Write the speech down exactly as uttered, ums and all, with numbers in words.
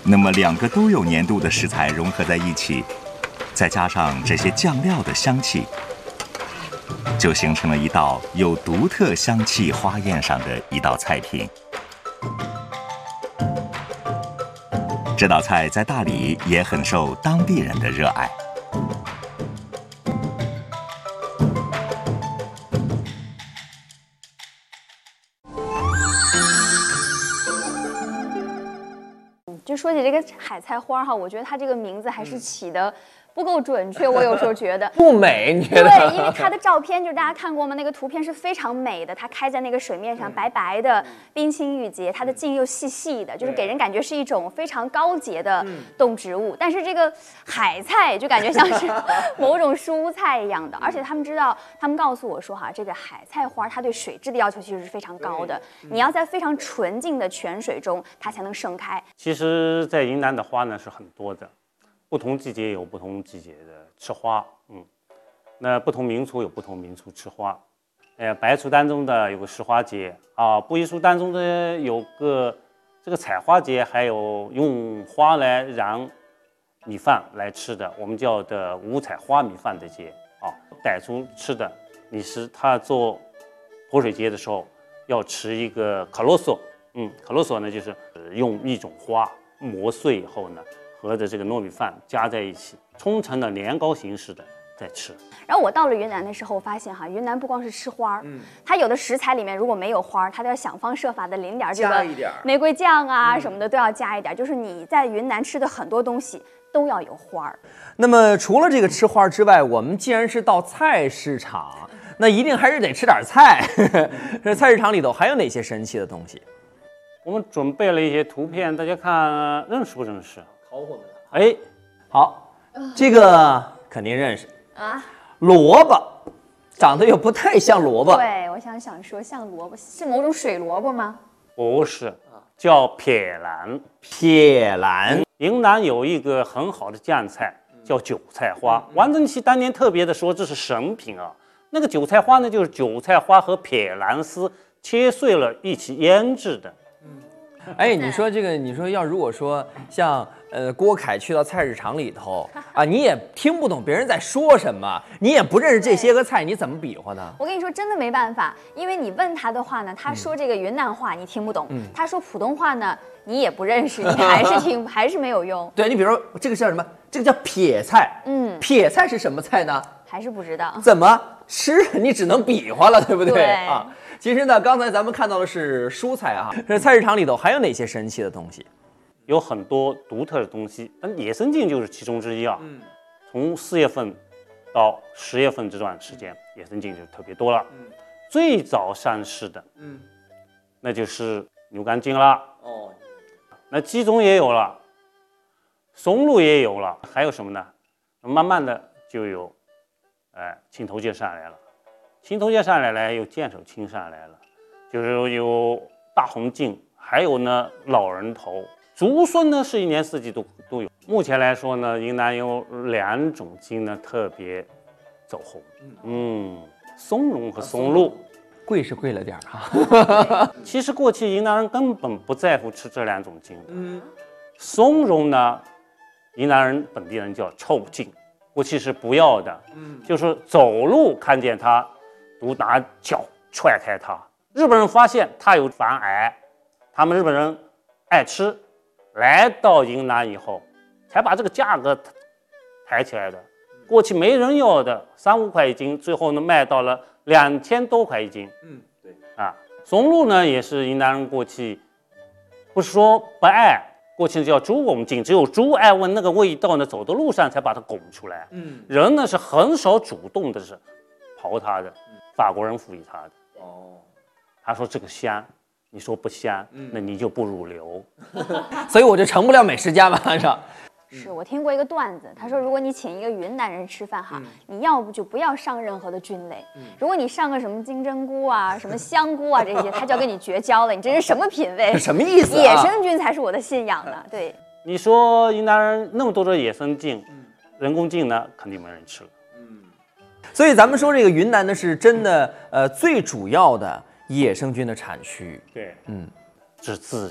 那么两个都有粘度的食材融合在一起，再加上这些酱料的香气，就形成了一道有独特香气花宴上的一道菜品。这道菜在大理也很受当地人的热爱。 就说起这个海菜花哈，我觉得它这个名字还是起的不够准确，我有时候觉得不美，你觉得？ 对，因为它的照片就是大家看过吗？那个图片是非常美的，它开在那个水面上，白白的，冰清玉洁，它的茎又细细的，就是给人感觉是一种非常高洁的动植物。但是这个海菜就感觉像是某种蔬菜一样的，而且他们知道，他们告诉我说哈，这个海菜花它对水质的要求其实是非常高的，你要在非常纯净的泉水中，它才能盛开。 其实，在云南的花呢是很多的。不同季节有不同季节的吃花，嗯，那不同民族有不同民族吃花，呃，白苏丹中的有个石花节啊，布依苏丹中的有个这个采花节，还有用花来燃米饭来吃的，我们叫的五彩花米饭的节啊。傣族吃的，你是他做泼水节的时候要吃一个卡洛索，嗯，卡洛索呢就是用一种花磨碎以后呢。和着这个糯米饭加在一起，冲成了年糕形式的再吃。 然后我到了云南的时候，发现哈，云南不光是吃花，嗯，它有的食材里面如果没有花，它都要想方设法的淋点这个玫瑰酱啊什么的都要加一点。就是你在云南吃的很多东西都要有花。 那么除了这个吃花之外，我们既然是到菜市场，那一定还是得吃点菜。这菜市场里头还有哪些神奇的东西？ 我们准备了一些图片，大家看认识不认识？ 考我们了。 哎， 好，这个肯定认识啊。萝卜长得又不太像萝卜。 对，我想想说像萝卜，是某种水萝卜吗？ 不是，叫撇兰。 撇兰。 云南有一个很好的酱菜叫韭菜花，嗯、王正熙当年特别的说这是神品啊。那个韭菜花呢，就是韭菜花和撇兰丝切碎了一起腌制的。 哎，你说这个，你说要如果说像呃郭凯去到菜市场里头啊，你也听不懂别人在说什么，你也不认识这些个菜，你怎么比划呢？ 我跟你说，真的没办法，因为你问他的话呢，他说这个云南话你听不懂，嗯、他说普通话呢你也不认识，你还是听还是没有用。 对你比如说这个叫什么？这个叫撇菜，嗯，撇菜是什么菜呢？ 还是不知道。 怎么吃？你只能比划了，对不对？ 对啊。其实呢，刚才咱们看到的是蔬菜啊，这菜市场里头还有哪些神奇的东西？ 有很多独特的东西，但野生菌就是其中之一啊。嗯，从四月份到十月份这段时间，野生菌就特别多了。嗯，最早上市的，嗯，那就是牛肝菌啦。哦，那鸡枞也有了，松露也有了，还有什么呢？慢慢的就有，呃，青头菌上来了。青头菌上来了，有剑手青上来了，就是有大红茎，还有呢老人头。竹荪呢是一年四季都都有。目前来说呢，云南有两种菌呢特别走红，嗯，松茸和松露， 贵是贵了点哈。 其实过去云南人根本不在乎吃这两种菌的。嗯，松茸呢，云南人本地人叫臭茎，过去是不要的。嗯，就是走路看见它。都拿脚踹开它。日本人发现它有防癌，他们日本人爱吃，来到云南以后，才把这个价格抬起来的。过去没人要的三五块一斤，最后呢卖到了两千多块一斤。嗯，对啊，松露呢也是云南人过去不是说不爱，过去叫猪拱茎，只有猪爱闻那个味道呢，走的路上才把它拱出来。嗯，人呢是很少主动的是刨它的。法国人赋予他的哦，他说这个香，你说不香，嗯、那你就不入流， 所以我就成不了美食家嘛，是吧？ 是我听过一个段子，他说如果你请一个云南人吃饭哈，嗯、你要不就不要上任何的菌类，嗯、如果你上个什么金针菇啊、什么香菇啊这些，他就要跟你绝交了。你这是什么品味？ 什么意思、啊？ 野生菌才是我的信仰呢。对， 你说云南人那么多的野生菌，嗯、人工菌呢，肯定没人吃了。 所以咱们说这个云南呢是真的呃最主要的野生菌的产区。 对，嗯，是自